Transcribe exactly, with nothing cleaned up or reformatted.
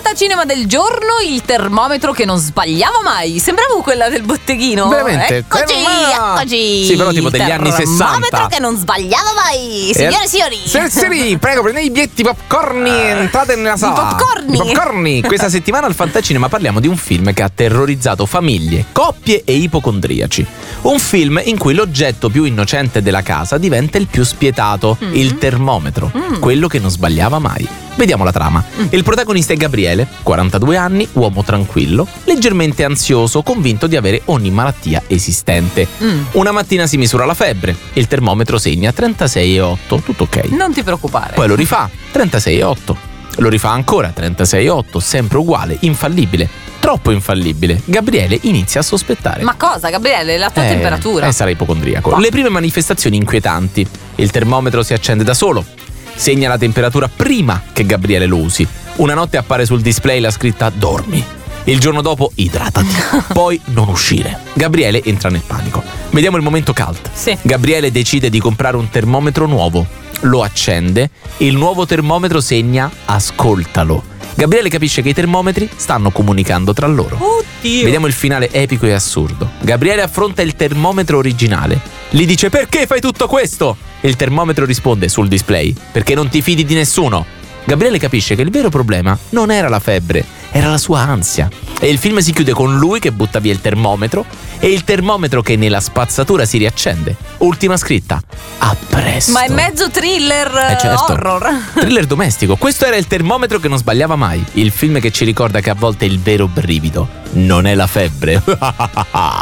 Fantacinema del giorno, il termometro che non sbagliava mai. Sembravo quella del botteghino. Veramente? Eccoci, Terma- eccoci. Sì, però tipo degli anni sessanta. Termometro che non sbagliava mai. Signore e signori. Sì, sì, prego, prendete i bietti popcorni e entrate nella sala. I popcorni. I popcorni. Questa settimana al Fantacinema parliamo di un film che ha terrorizzato famiglie, coppie e ipocondriaci. Un film in cui l'oggetto più innocente della casa diventa il più spietato, mm. il termometro, mm. quello che non sbagliava mai. Vediamo la trama. Mm. Il protagonista è Gabriele, quarantadue anni, uomo tranquillo, leggermente ansioso, convinto di avere ogni malattia esistente. Mm. Una mattina si misura la febbre, il termometro segna trentasei virgola otto, tutto ok. Non ti preoccupare. Poi lo rifà, trentasei virgola otto. Lo rifà ancora, trentasei virgola otto, sempre uguale, infallibile. Troppo infallibile. Gabriele inizia a sospettare. Ma cosa, Gabriele? La tua eh, temperatura? Eh, sarà ipocondriaco. No. Le prime manifestazioni inquietanti. Il termometro si accende da solo. Segna la temperatura prima che Gabriele lo usi. Una notte appare sul display la scritta dormi. Il giorno dopo idratati. Poi non uscire. Gabriele entra nel panico. Vediamo il momento cult. Sì. Gabriele decide di comprare un termometro nuovo. Lo accende. Il nuovo termometro segna ascoltalo. Gabriele capisce che i termometri stanno comunicando tra loro. Oddio. Vediamo il finale epico e assurdo. Gabriele affronta il termometro originale. Gli dice: perché fai tutto questo? Il termometro risponde sul display: perché non ti fidi di nessuno. Gabriele capisce che il vero problema non era la febbre, era la sua ansia. E il film si chiude con lui che butta via il termometro e il termometro che nella spazzatura si riaccende. Ultima scritta: a presto. Ma è mezzo thriller, eh certo. horror. Thriller domestico. Questo era il termometro che non sbagliava mai. Il film che ci ricorda che a volte il vero brivido non è la febbre.